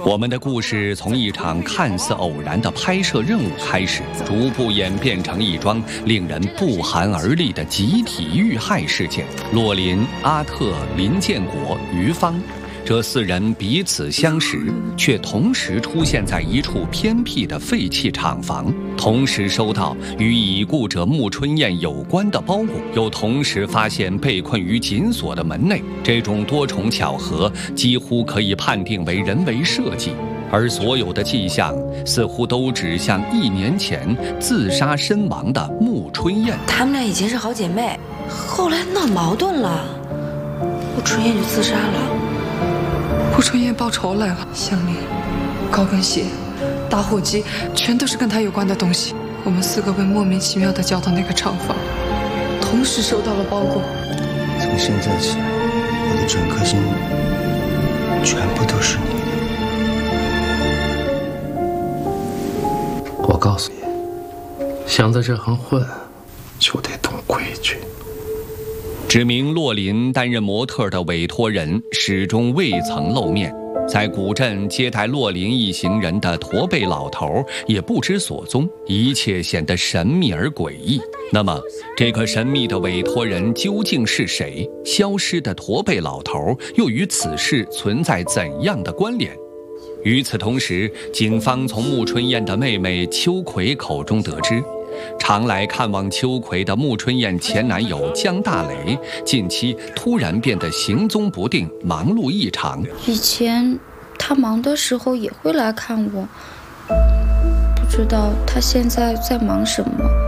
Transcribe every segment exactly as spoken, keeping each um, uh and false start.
我们的故事从一场看似偶然的拍摄任务开始，逐步演变成一桩令人不寒而栗的集体遇害事件。洛林、阿特、林建国、于芳这四人彼此相识，却同时出现在一处偏僻的废弃厂房，同时收到与已故者穆春燕有关的包裹，又同时发现被困于紧锁的门内。这种多重巧合几乎可以判定为人为设计，而所有的迹象似乎都指向一年前自杀身亡的穆春燕。 她们俩以前是好姐妹，后来闹矛盾了，穆春燕就自杀了。 穆春燕报仇来了，项链、高跟鞋、打火机，全都是跟她有关的东西。我们四个被莫名其妙地叫到那个厂房，同时收到了包裹。 从现在起，我的整颗心全部都是你的。我告诉你，想在这行混，就得懂规矩。 指名洛林担任模特的委托人始终未曾露面，在古镇接待洛林一行人的驼背老头也不知所踪，一切显得神秘而诡异。那么，这个神秘的委托人究竟是谁？消失的驼背老头又与此事存在怎样的关联？与此同时，警方从穆春燕的妹妹秋葵口中得知，常来看望秋葵的穆春燕前男友江大雷近期突然变得行踪不定，忙碌异常。 以前他忙的时候也会来看我，不知道他现在在忙什么。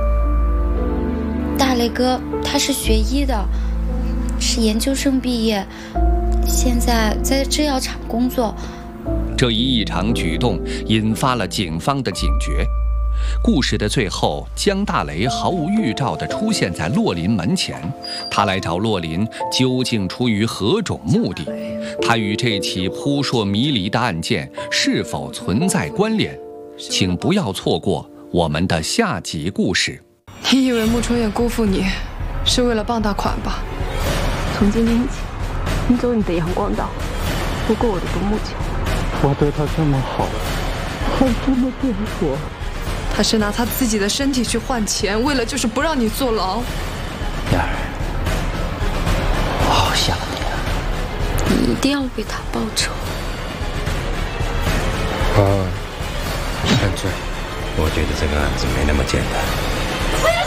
大雷哥他是学医的，是研究生毕业，现在在制药厂工作。 这一异常举动引发了警方的警觉。故事的最后，江大雷毫无预兆地出现在洛林门前。他来找洛林，究竟出于何种目的？他与这起扑朔迷离的案件是否存在关联？请不要错过我们的下集故事。 你以为穆春燕辜负你，是为了傍大款吧？ 从今天起，你走你的阳光道，不过我的独木桥。 我对他这么好，他这么对我。 他是拿他自己的身体去换钱，为了就是不让你坐牢。 燕儿，我好想你啊！ 你一定要为他报仇。 啊，犯罪，我觉得这个案子没那么简单。